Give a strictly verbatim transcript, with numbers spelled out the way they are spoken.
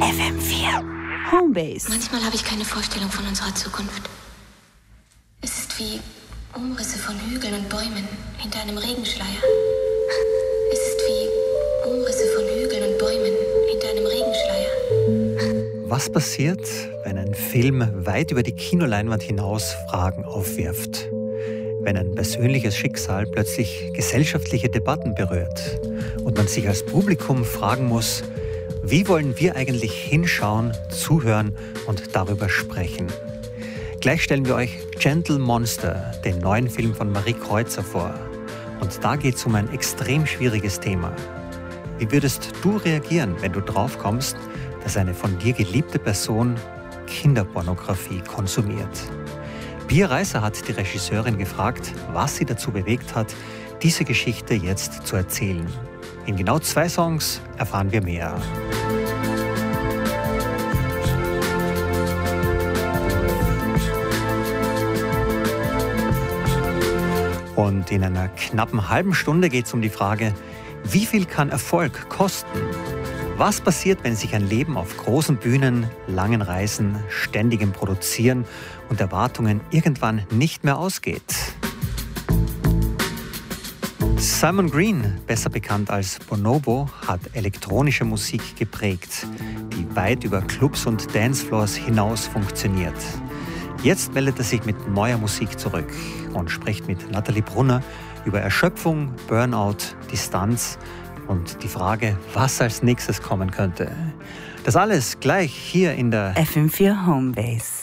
F M vier Homebase. Manchmal habe ich keine Vorstellung von unserer Zukunft. Es ist wie Umrisse von Hügeln und Bäumen hinter einem Regenschleier. Es ist wie Umrisse von Hügeln und Bäumen hinter einem Regenschleier. Was passiert, wenn ein Film weit über die Kinoleinwand hinaus Fragen aufwirft? Wenn ein persönliches Schicksal plötzlich gesellschaftliche Debatten berührt und man sich als Publikum fragen muss, wie wollen wir eigentlich hinschauen, zuhören und darüber sprechen? Gleich stellen wir euch Gentle Monster, den neuen Film von Marie Kreutzer, vor. Und da geht es um ein extrem schwieriges Thema. Wie würdest du reagieren, wenn du drauf kommst, dass eine von dir geliebte Person Kinderpornografie konsumiert? Pia Reiser hat die Regisseurin gefragt, was sie dazu bewegt hat, diese Geschichte jetzt zu erzählen. In genau zwei Songs erfahren wir mehr. Und in einer knappen halben Stunde geht es um die Frage, wie viel kann Erfolg kosten? Was passiert, wenn sich ein Leben auf großen Bühnen, langen Reisen, ständigem Produzieren und Erwartungen irgendwann nicht mehr ausgeht? Simon Green, besser bekannt als Bonobo, hat elektronische Musik geprägt, die weit über Clubs und Dancefloors hinaus funktioniert. Jetzt meldet er sich mit neuer Musik zurück und spricht mit Nathalie Brunner über Erschöpfung, Burnout, Distanz und die Frage, was als nächstes kommen könnte. Das alles gleich hier in der F M vier Homebase.